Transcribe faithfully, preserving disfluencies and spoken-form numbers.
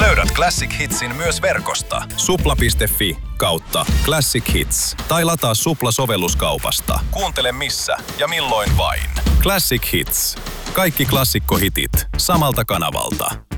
Löydät Classic Hitsin myös verkosta. supla piste fi kautta Classic Hits. Tai lataa Supla-sovelluskaupasta. Kuuntele missä ja milloin vain. Classic Hits. Kaikki klassikkohitit samalta kanavalta.